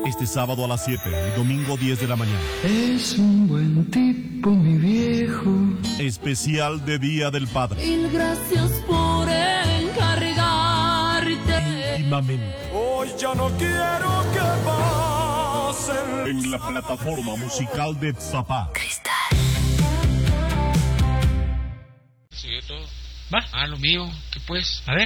Este sábado a las 7 y domingo 10 de la mañana. Es un buen tipo, mi viejo. Especial de Día del Padre. Mil gracias por encargarte. Íntimamente. Hoy ya no quiero que pasen. En la plataforma musical de Zapá. Cristal. ¿Sigue todo? ¿Va? Ah, lo mío. ¿Qué pues? A ver.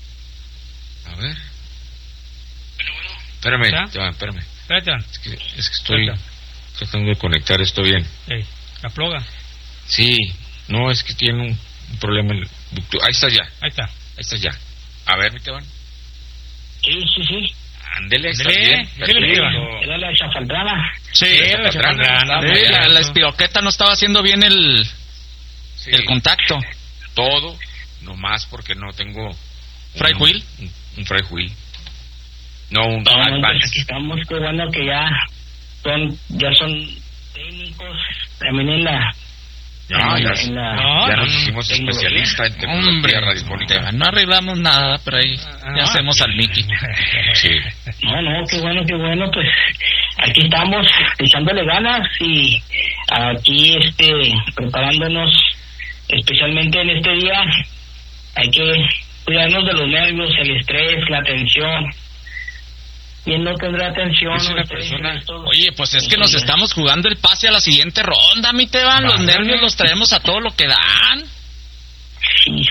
Espérame, ¿Ya? espérame. Espérate. Es que estoy tratando de conectar esto bien. La ploga. Sí, no, es que tiene un problema. Ahí está ya. Ahí está. A ver, mi Teban. Sí. Ándele, está Ándele, bien. dígale, Teban. Era la chafaldrana. Sí, la chafaldrana. La espiroqueta no estaba haciendo bien el contacto. Todo, nomás porque no tengo... ¿Fry wheel? Un fry wheel. No, un Pues advance. aquí estamos, qué bueno que ya son técnicos también en la... No, ya nos hicimos tecnología. especialistas en tecnología radiofónica. No arreglamos nada, pero ahí ya hacemos al Mickey. Sí. No, qué bueno, pues aquí estamos echándole ganas y aquí preparándonos especialmente en este día. Hay que cuidarnos de los nervios, el estrés, la tensión. ¿Quién no tendrá atención? Es una persona... Oye, pues es que nos estamos jugando el pase a la siguiente ronda, mi Teban. Los nervios los traemos a todo lo que dan. Sí.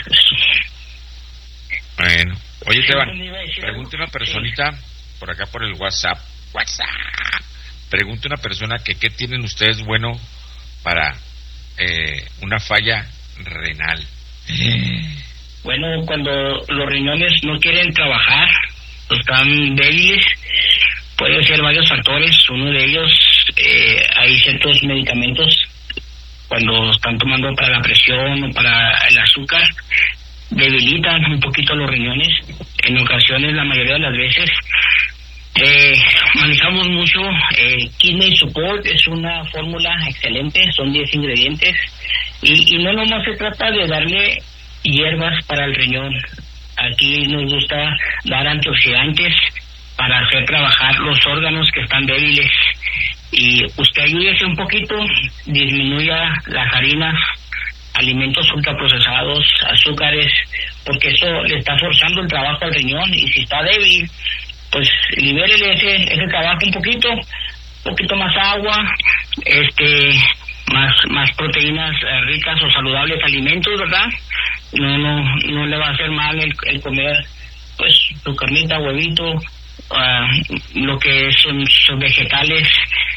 Bueno, oye, Teban, pregunte una personita por acá por el WhatsApp. Pregunte una persona que qué tienen ustedes bueno para una falla renal. Bueno, cuando los riñones no quieren trabajar, están débiles, puede ser varios factores. Uno de ellos, hay ciertos medicamentos cuando están tomando para la presión o para el azúcar, debilitan un poquito los riñones. En ocasiones, la mayoría de las veces, manejamos mucho Kidney Support. Es una fórmula excelente, son 10 ingredientes y no nomás se trata de darle hierbas para el riñón. Aquí nos gusta dar antioxidantes para hacer trabajar los órganos que están débiles. Y usted ayúdese un poquito, disminuya las harinas, alimentos ultraprocesados, azúcares, porque eso le está forzando el trabajo al riñón. Y si está débil, pues libérele ese trabajo un poquito más agua, más proteínas ricas o saludables alimentos, ¿verdad? No le va a hacer mal el comer, pues, tu carnita, huevito, lo que son vegetales.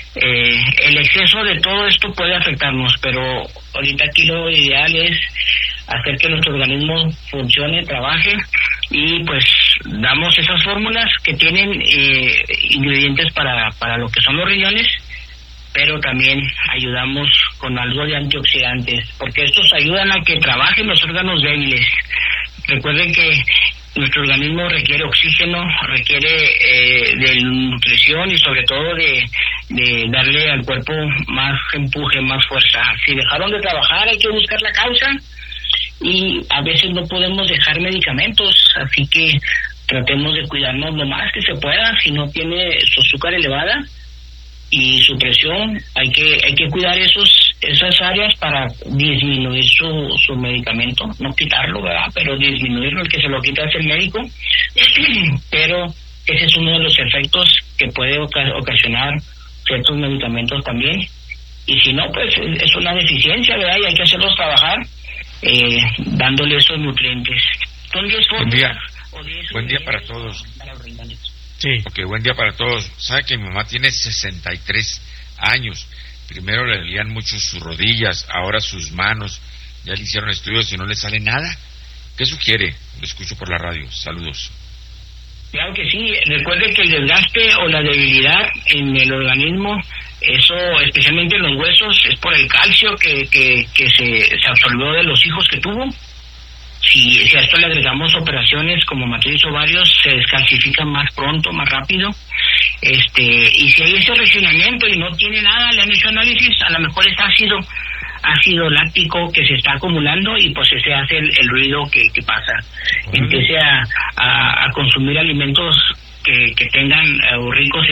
El exceso de todo esto puede afectarnos, pero ahorita aquí lo ideal es hacer que nuestro organismo funcione, trabaje, y pues damos esas fórmulas que tienen ingredientes para lo que son los riñones, pero también ayudamos con algo de antioxidantes, porque estos ayudan a que trabajen los órganos débiles. Recuerden que nuestro organismo requiere oxígeno, requiere de nutrición y sobre todo de darle al cuerpo más empuje, más fuerza. Si dejaron de trabajar, hay que buscar la causa, y a veces no podemos dejar medicamentos, así que tratemos de cuidarnos lo más que se pueda. Si no tiene su azúcar elevada y su presión, hay que cuidar esas áreas para disminuir su medicamento, no quitarlo, ¿verdad? Pero disminuirlo. El que se lo quita es el médico, pero ese es uno de los efectos que puede ocasionar ciertos medicamentos también. Y si no, pues es una deficiencia, ¿verdad? Y hay que hacerlos trabajar dándole esos nutrientes. Son 10 fórmulas. Buen día para todos. Sí. Ok, buen día para todos. ¿Sabe que mi mamá tiene 63 años? Primero le dolían mucho sus rodillas, ahora sus manos. Ya le hicieron estudios y no le sale nada. ¿Qué sugiere? Lo escucho por la radio. Saludos. Claro que sí. Recuerde que el desgaste o la debilidad en el organismo, eso especialmente en los huesos, es por el calcio que se absorbió de los hijos que tuvo. Si a esto le agregamos operaciones como matriz o ovarios, se descalcifican más pronto, más rápido. Y si hay ese reaccionamiento y no tiene nada, le han hecho análisis, a lo mejor es ácido láctico que se está acumulando, y pues ese hace el ruido que pasa. Empiece a consumir alimentos que tengan ricos